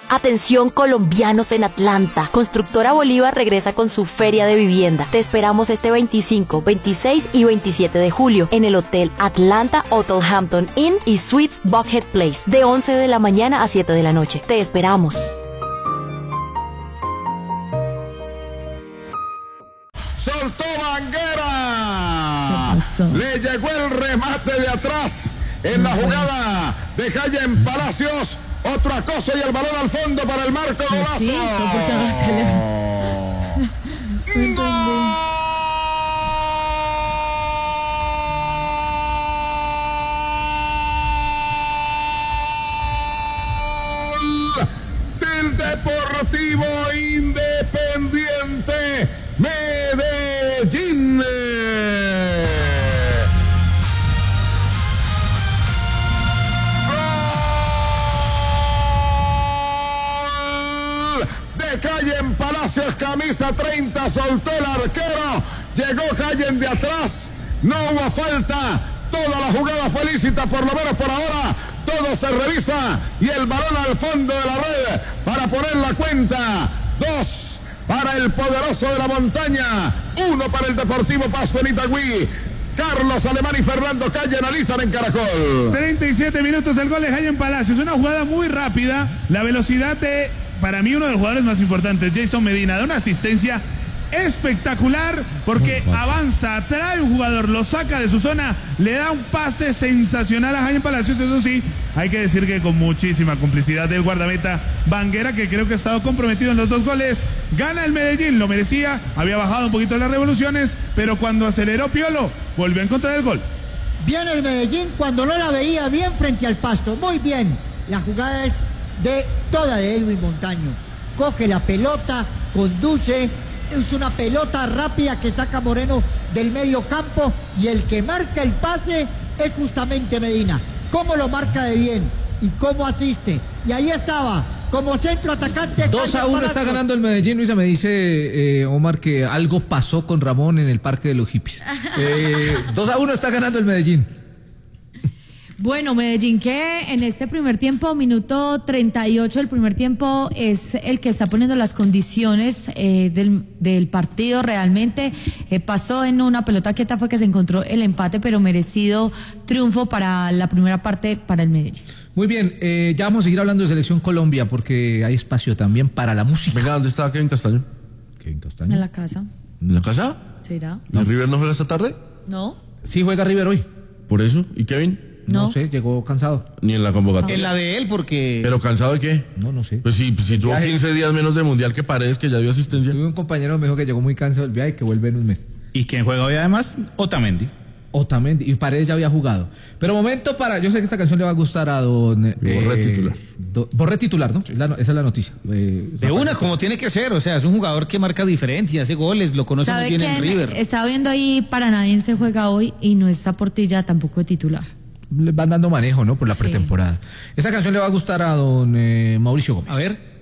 Atención colombianos en Atlanta. Constructora Bolívar regresa con su feria de vivienda. Te esperamos este 25, 26 y 27 de julio en el Hotel Atlanta Hotel Hampton Inn y Suites Buckhead Place de 11 de la mañana a 7 de la noche. Te esperamos. Soltó Banguera. Le llegó el remate de atrás en la jugada de Jayen Palacios. Otro acoso y el balón al fondo para el marco. Golazo. Sí, del Deportivo Independiente Medellín. De Jayen Palacios, camisa 30, soltó el arquero, llegó Jayen de atrás, no hubo falta, toda la jugada fue lícita, por lo menos por ahora, todo se revisa y el balón al fondo de la red para poner la cuenta. 2 para el poderoso de la montaña, 1 para el Deportivo Pasto en Itagüí. Carlos Alemán y Fernando Calle analizan en Caracol. 37 minutos del gol de Jayen Palacios, una jugada muy rápida, la velocidad de, para mí, uno de los jugadores más importantes, Jason Medina, da una asistencia espectacular porque avanza, atrae un jugador, lo saca de su zona, le da un pase sensacional a Jayen Palacios. Eso sí, hay que decir que con muchísima complicidad del guardameta Banguera, que creo que ha estado comprometido en los 2 goles. Gana el Medellín, lo merecía, había bajado un poquito las revoluciones, pero cuando aceleró Piolo, volvió a encontrar el gol. Bien el Medellín cuando no la veía bien frente al Pasto, muy bien. La jugada es toda de Edwin Montaño. Coge la pelota, conduce, es una pelota rápida que saca Moreno del medio campo y el que marca el pase es justamente Medina. Cómo lo marca de bien y cómo asiste. Y ahí estaba, como centro atacante. 2-1 está ganando el Medellín. Luisa, me dice Omar que algo pasó con Ramón en el Parque de los Hippies. 2-1 está ganando el Medellín. Bueno, Medellín, que en este primer tiempo, minuto 38 del primer tiempo, es el que está poniendo las condiciones del partido realmente. Pasó en una pelota quieta, fue que se encontró el empate, pero merecido triunfo para la primera parte para el Medellín. Muy bien, ya vamos a seguir hablando de Selección Colombia porque hay espacio también para la música. Venga, ¿dónde está Kevin Castaño? ¿Kevin Castaño? En la casa. ¿En la casa? ¿Será? ¿Y River no juega esta tarde? No. Sí, juega River hoy. ¿Por eso? ¿Y Kevin? No sé, llegó cansado. Ni en la convocatoria. En la de él, porque... ¿Pero cansado de qué? No sé. Pues si tuvo 15 días menos de Mundial que Paredes, que ya dio asistencia. Tuve un compañero que me dijo que llegó muy cansado del viaje y que vuelve en un mes. ¿Y quién juega hoy además? Otamendi. Y Paredes ya había jugado. Pero momento para... Yo sé que esta canción le va a gustar a don... Borré titular. Borré titular, ¿no? Esa es la noticia. De una, como tiene que ser. O sea, es un jugador que marca diferencia, hace goles, lo conoce muy bien en River. Estaba viendo ahí, Paranaense juega hoy y no está Portilla tampoco de titular. Le van dando manejo, ¿no? Por la pretemporada. Esa canción le va a gustar a don Mauricio Gómez. A ver.